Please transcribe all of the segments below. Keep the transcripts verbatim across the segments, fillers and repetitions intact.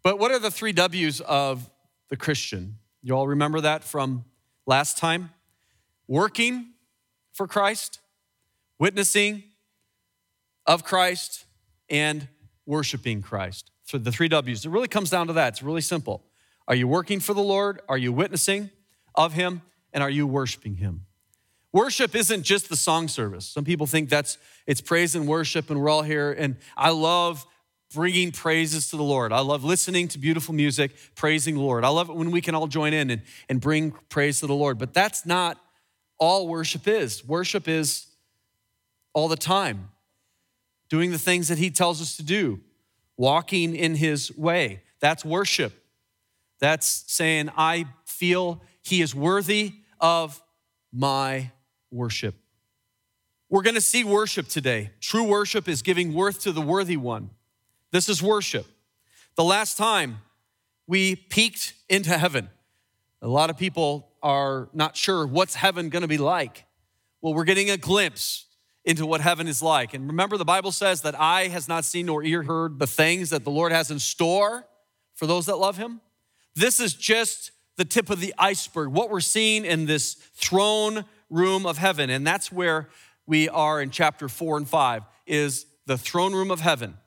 But what are the three W's of the Christian? You all remember that from last time? Working for Christ, witnessing of Christ, and worshiping Christ. So the three W's. It really comes down to that. It's really simple. Are you working for the Lord? Are you witnessing of him? And are you worshiping him? Worship isn't just the song service. Some people think that's, it's praise and worship and we're all here. And I love bringing praises to the Lord. I love listening to beautiful music, praising the Lord. I love it when we can all join in and, and bring praise to the Lord. But that's not all worship is. Worship is all the time, doing the things that he tells us to do, walking in his way. That's worship. That's saying, I feel he is worthy of my worship. We're going to see worship today. True worship is giving worth to the worthy one. This is worship. The last time we peeked into heaven, a lot of people are not sure what's heaven going to be like. Well, we're getting a glimpse into what heaven is like. And remember, the Bible says that eye has not seen nor ear heard the things that the Lord has in store for those that love him. This is just the tip of the iceberg, what we're seeing in this throne room of heaven. And that's where we are in chapter four and five, is the throne room of heaven.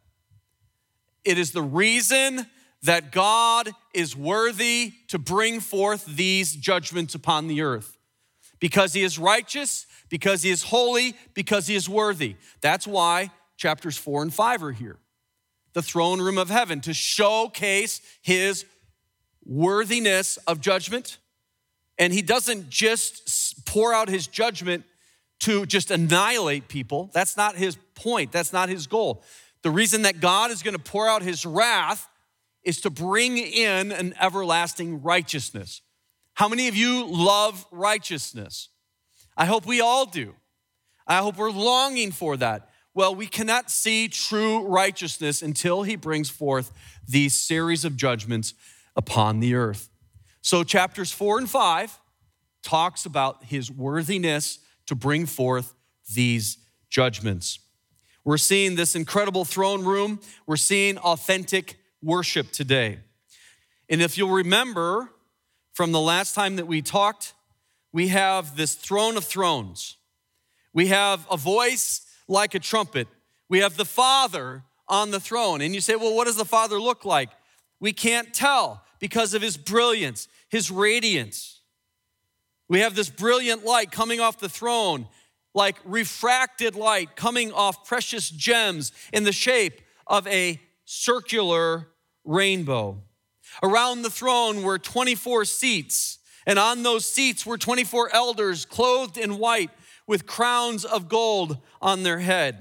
It is the reason that God is worthy to bring forth these judgments upon the earth. Because he is righteous, because he is holy, because he is worthy. That's why chapters four and five are here. The throne room of heaven, to showcase his worthiness of judgment. And he doesn't just pour out his judgment to just annihilate people. That's not his point. That's not his goal. The reason that God is going to pour out his wrath is to bring in an everlasting righteousness. How many of you love righteousness? I hope we all do. I hope we're longing for that. Well, we cannot see true righteousness until he brings forth these series of judgments upon the earth. So chapters four and five talks about his worthiness to bring forth these judgments. We're seeing this incredible throne room. We're seeing authentic worship today. And if you'll remember from the last time that we talked, we have this throne of thrones. We have a voice like a trumpet. We have the Father on the throne. And you say, well, what does the Father look like? We can't tell because of his brilliance, his radiance. We have this brilliant light coming off the throne, like refracted light coming off precious gems in the shape of a circular rainbow. Around the throne were twenty-four seats, and on those seats were twenty-four elders clothed in white with crowns of gold on their head.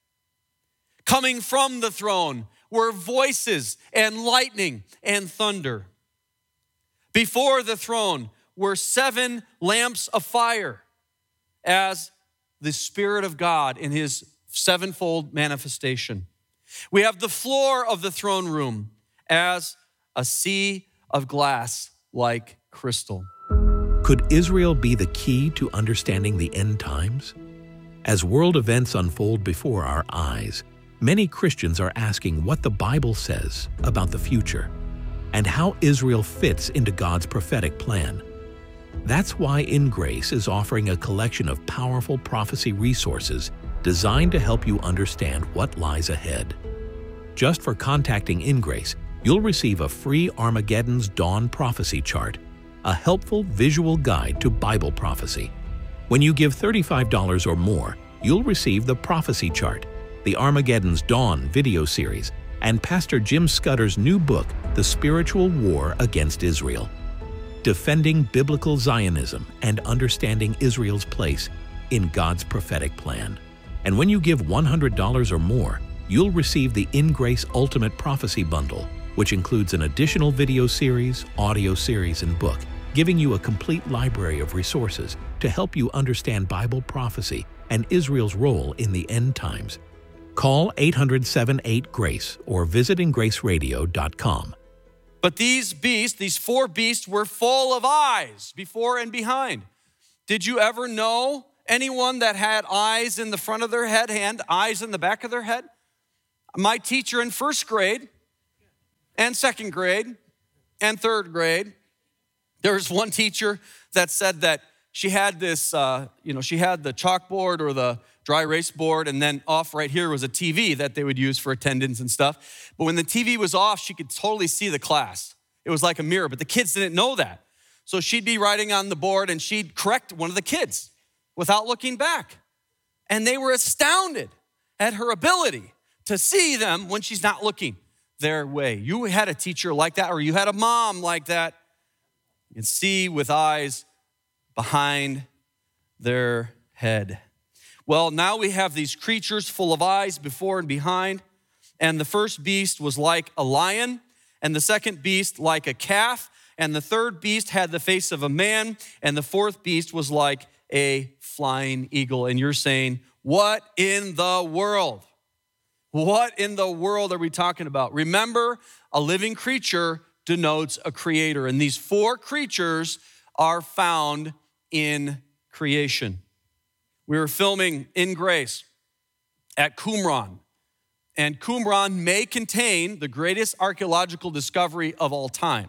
Coming from the throne were voices and lightning and thunder. Before the throne were seven lamps of fire as the Spirit of God in his sevenfold manifestation. We have the floor of the throne room as a sea of glass like crystal. Could Israel be the key to understanding the end times? As world events unfold before our eyes, many Christians are asking what the Bible says about the future and how Israel fits into God's prophetic plan. That's why In Grace is offering a collection of powerful prophecy resources designed to help you understand what lies ahead. Just for contacting In Grace, you'll receive a free Armageddon's Dawn prophecy chart, a helpful visual guide to Bible prophecy. When you give thirty-five dollars or more, you'll receive the prophecy chart, the Armageddon's Dawn video series, and Pastor Jim Scudder's new book, The Spiritual War Against Israel. Defending Biblical Zionism and Understanding Israel's Place in God's Prophetic Plan. And when you give one hundred dollars or more, you'll receive the In Grace Ultimate Prophecy Bundle, which includes an additional video series, audio series, and book, giving you a complete library of resources to help you understand Bible prophecy and Israel's role in the end times. Call eight hundred, seven eight, GRACE or visit in grace radio dot com. But these beasts, these four beasts, were full of eyes before and behind. Did you ever know anyone that had eyes in the front of their head and eyes in the back of their head? My teacher in first grade and second grade and third grade. There was one teacher that said that she had this, uh, you know, she had the chalkboard or the dry erase board, and then off right here was a T V that they would use for attendance and stuff. But when the T V was off, she could totally see the class. It was like a mirror, but the kids didn't know that. So she'd be writing on the board and she'd correct one of the kids without looking back. And they were astounded at her ability to see them when she's not looking their way. You had a teacher like that, or you had a mom like that. You can see with eyes behind their head. Well, now we have these creatures full of eyes before and behind. And the first beast was like a lion, and the second beast like a calf, and the third beast had the face of a man, and the fourth beast was like a flying eagle. And you're saying, what in the world? What in the world are we talking about? Remember, a living creature denotes a creator, and these four creatures are found in creation. We were filming in Grace at Qumran, and Qumran may contain the greatest archaeological discovery of all time.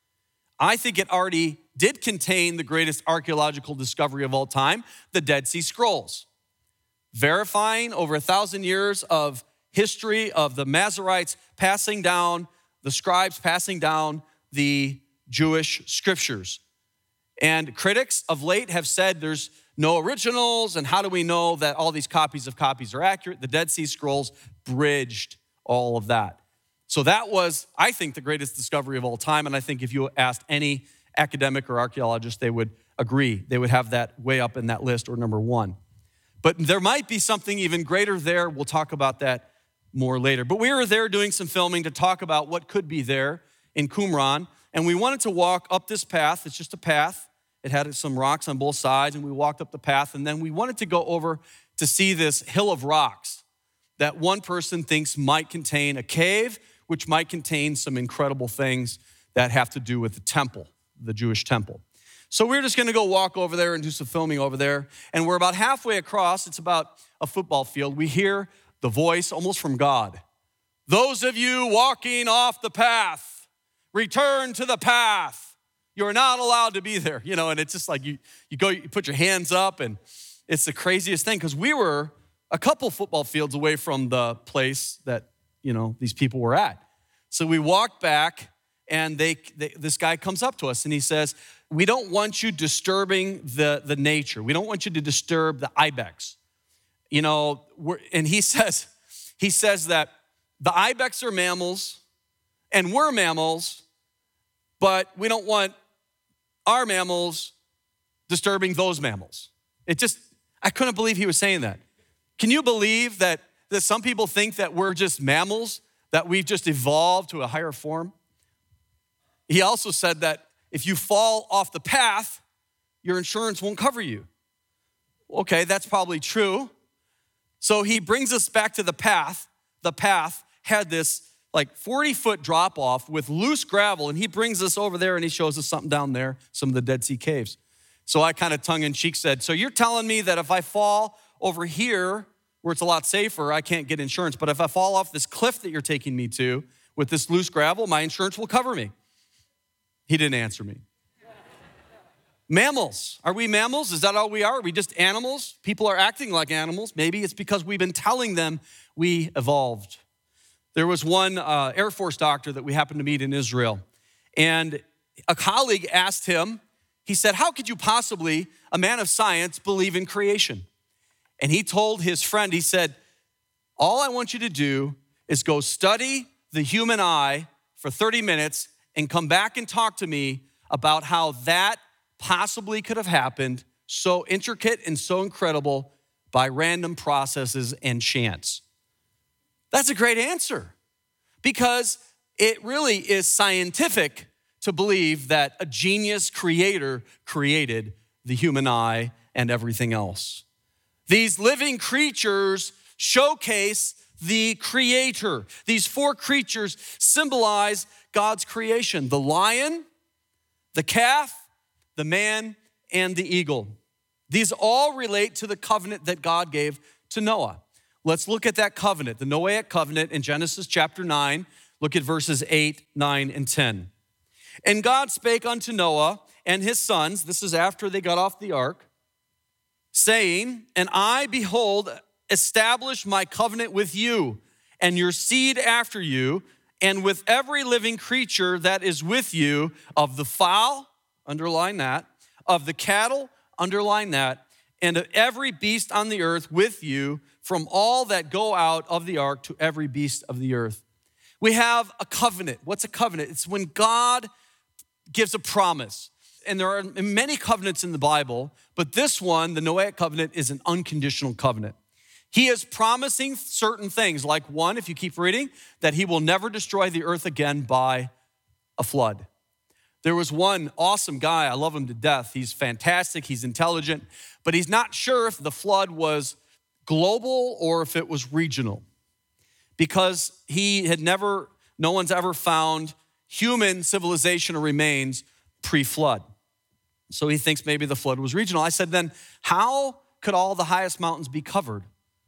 I think it already did contain the greatest archaeological discovery of all time, the Dead Sea Scrolls, verifying over a thousand years of history of the Masoretes passing down, the scribes passing down the Jewish scriptures. And critics of late have said there's no originals, and how do we know that all these copies of copies are accurate? The Dead Sea Scrolls bridged all of that. So that was, I think, the greatest discovery of all time, and I think if you asked any academic or archaeologist, they would agree. They would have that way up in that list, or number one. But there might be something even greater there. We'll talk about that more later. But we were there doing some filming to talk about what could be there in Qumran, and we wanted to walk up this path. It's just a path. It had some rocks on both sides, and we walked up the path, and then we wanted to go over to see this hill of rocks that one person thinks might contain a cave, which might contain some incredible things that have to do with the temple, the Jewish temple. So we're just gonna go walk over there and do some filming over there, and we're about halfway across. It's about a football field. We hear the voice almost from God. Those of you walking off the path, return to the path. You're not allowed to be there, you know, and it's just like you, you go, you put your hands up, and it's the craziest thing, because we were a couple football fields away from the place that, you know, these people were at. So we walked back, and they, they this guy comes up to us, and he says, we don't want you disturbing the, the nature. We don't want you to disturb the ibex. You know, we're, and he says, he says that the ibex are mammals, and we're mammals, but we don't want our mammals disturbing those mammals. It just, I couldn't believe he was saying that. Can you believe that, that some people think that we're just mammals, that we've just evolved to a higher form? He also said that if you fall off the path, your insurance won't cover you. Okay, that's probably true. So he brings us back to the path. The path had this like forty foot drop off with loose gravel, and he brings us over there and he shows us something down there, some of the Dead Sea caves. So I kind of tongue in cheek said, so you're telling me that if I fall over here where it's a lot safer, I can't get insurance, but if I fall off this cliff that you're taking me to with this loose gravel, my insurance will cover me? He didn't answer me. Mammals. Are we mammals? Is that all we are? Are we just animals? People are acting like animals. Maybe it's because we've been telling them we evolved. There was one uh, Air Force doctor that we happened to meet in Israel, and a colleague asked him, he said, how could you possibly, a man of science, believe in creation? And he told his friend, he said, all I want you to do is go study the human eye for thirty minutes and come back and talk to me about how that possibly could have happened, so intricate and so incredible, by random processes and chance. That's a great answer, because it really is scientific to believe that a genius creator created the human eye and everything else. These living creatures showcase the creator. These four creatures symbolize God's creation: the lion, the calf, the man, and the eagle. These all relate to the covenant that God gave to Noah. Let's look at that covenant, the Noahic covenant in Genesis chapter nine. Look at verses eight, nine, and ten. And God spake unto Noah and his sons, this is after they got off the ark, saying, and I, behold, establish my covenant with you and your seed after you, and with every living creature that is with you, of the fowl, underline that, of the cattle, underline that, and of every beast on the earth with you, from all that go out of the ark to every beast of the earth. We have a covenant. What's a covenant? It's when God gives a promise. And there are many covenants in the Bible, but this one, the Noahic covenant, is an unconditional covenant. He is promising certain things, like one, if you keep reading, that he will never destroy the earth again by a flood. There was one awesome guy, I love him to death. He's fantastic, he's intelligent, but he's not sure if the flood was global or if it was regional, because he had never, no one's ever found human civilization or remains pre-flood. So he thinks maybe the flood was regional. I said, then how could all the highest mountains be covered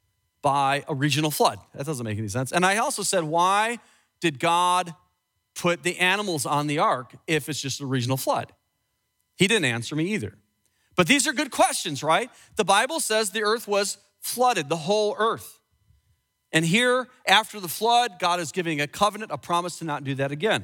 by a regional flood? That doesn't make any sense. And I also said, why did God put the animals on the ark if it's just a regional flood? He didn't answer me either. But these are good questions, right? The Bible says the earth was flooded, the whole earth. And here, after the flood, God is giving a covenant, a promise to not do that again.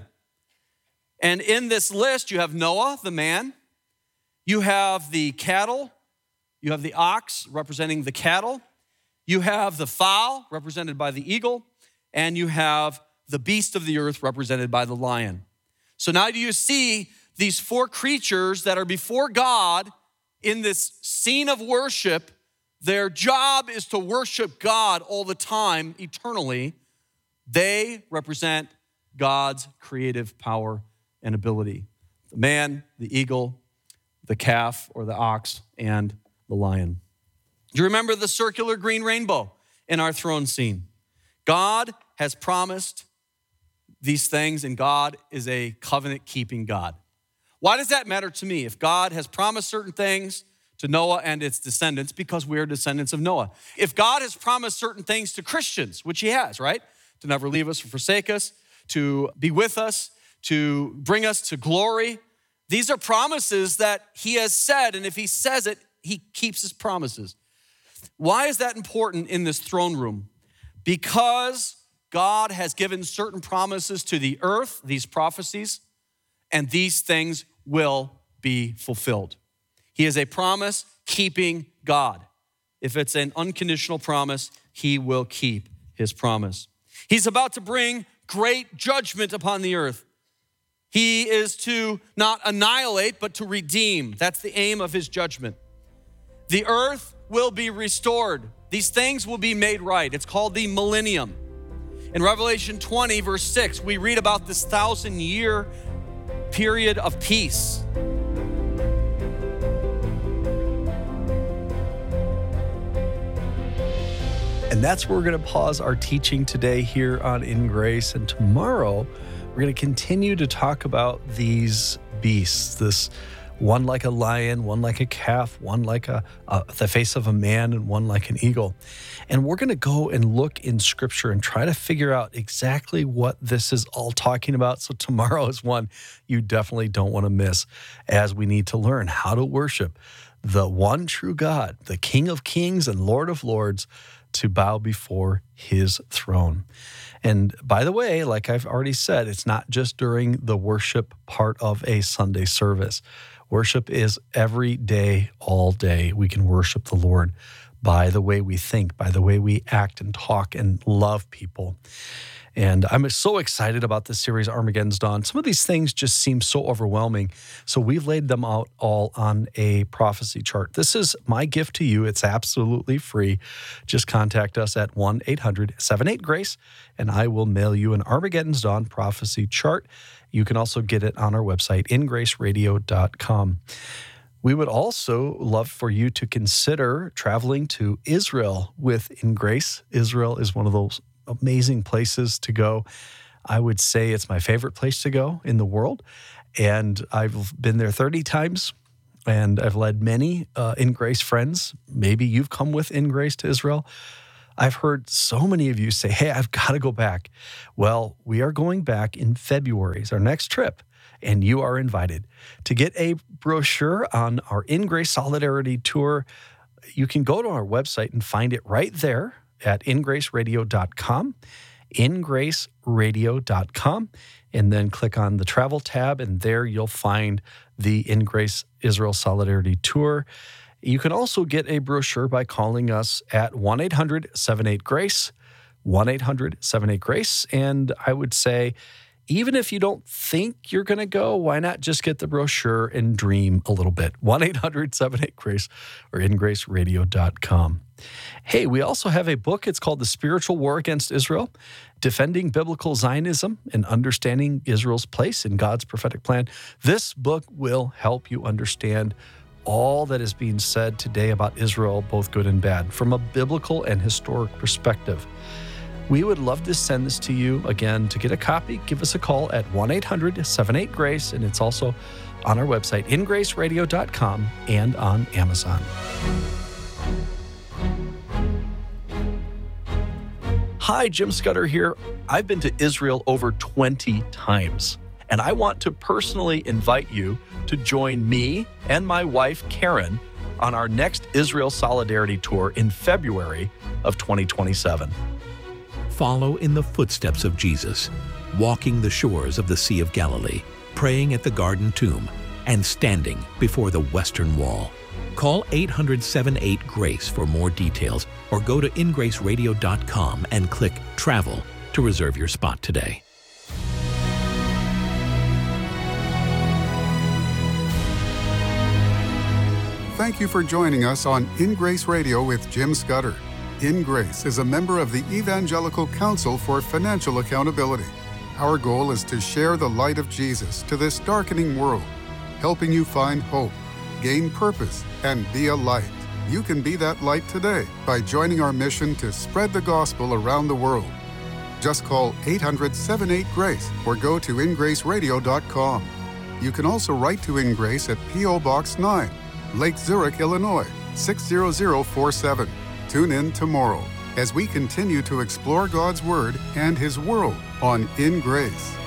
And in this list, you have Noah, the man. You have the cattle. You have the ox representing the cattle. You have the fowl represented by the eagle. And you have the beast of the earth represented by the lion. So now do you see these four creatures that are before God in this scene of worship? Their job is to worship God all the time, eternally. They represent God's creative power and ability. The man, the eagle, the calf or the ox, and the lion. Do you remember the circular green rainbow in our throne scene? God has promised these things, and God is a covenant-keeping God. Why does that matter to me? If God has promised certain things to Noah and its descendants, because we are descendants of Noah. If God has promised certain things to Christians, which he has, right? To never leave us or forsake us, to be with us, to bring us to glory. These are promises that he has said, and if he says it, he keeps his promises. Why is that important in this throne room? Because God has given certain promises to the earth, these prophecies, and these things will be fulfilled. He is a promise-keeping God. If it's an unconditional promise, he will keep his promise. He's about to bring great judgment upon the earth. He is to not annihilate, but to redeem. That's the aim of his judgment. The earth will be restored. These things will be made right. It's called the millennium. In Revelation twenty, verse six, we read about this thousand-year period of peace. And that's where we're going to pause our teaching today here on In Grace. And tomorrow, we're going to continue to talk about these beasts, this one like a lion, one like a calf, one like a, a the face of a man, and one like an eagle. And we're going to go and look in Scripture and try to figure out exactly what this is all talking about. So tomorrow is one you definitely don't want to miss, as we need to learn how to worship the one true God, the King of Kings and Lord of Lords, to bow before his throne. And by the way, like I've already said, it's not just during the worship part of a Sunday service. Worship is every day, all day. We can worship the Lord by the way we think, by the way we act and talk and love people. And I'm so excited about this series, Armageddon's Dawn. Some of these things just seem so overwhelming. So we've laid them out all on a prophecy chart. This is my gift to you. It's absolutely free. Just contact us at one eight hundred seven eight GRACE, and I will mail you an Armageddon's Dawn prophecy chart. You can also get it on our website, in grace radio dot com. We would also love for you to consider traveling to Israel with In Grace. Israel is one of those amazing places to go. I would say it's my favorite place to go in the world. And I've been there thirty times, and I've led many uh, In Grace friends. Maybe you've come with In Grace to Israel. I've heard so many of you say, hey, I've got to go back. Well, we are going back in February. It's our next trip, and you are invited. To get a brochure on our In Grace Solidarity Tour, you can go to our website and find it right there at in grace radio dot com, in grace radio dot com, and then click on the travel tab, and there you'll find the In Grace Israel Solidarity Tour. You can also get a brochure by calling us at one eight hundred seven eight GRACE, one eight hundred seven eight GRACE. And I would say, even if you don't think you're going to go, why not just get the brochure and dream a little bit? one eight hundred seven eight GRACE or in grace radio dot com. Hey, we also have a book. It's called The Spiritual War Against Israel, Defending Biblical Zionism and Understanding Israel's Place in God's Prophetic Plan. This book will help you understand all that is being said today about Israel, both good and bad, from a biblical and historic perspective. We would love to send this to you. Again, to get a copy, give us a call at one eight hundred seven eight GRACE, and it's also on our website, in grace radio dot com, and on Amazon. Hi, Jim Scudder here. I've been to Israel over twenty times, and I want to personally invite you to join me and my wife, Karen, on our next Israel Solidarity Tour in February of twenty twenty-seven. Follow in the footsteps of Jesus, walking the shores of the Sea of Galilee, praying at the Garden Tomb, and standing before the Western Wall. Call eight hundred seven eight GRACE for more details, or go to in grace radio dot com and click Travel to reserve your spot today. Thank you for joining us on In Grace Radio with Jim Scudder. In Grace is a member of the Evangelical Council for Financial Accountability. Our goal is to share the light of Jesus to this darkening world, helping you find hope, gain purpose, and be a light. You can be that light today by joining our mission to spread the gospel around the world. Just call eight hundred seven eight GRACE or go to in grace radio dot com. You can also write to In Grace at P O Box nine, Lake Zurich, Illinois, six zero zero four seven. Tune in tomorrow as we continue to explore God's Word and His world on In Grace.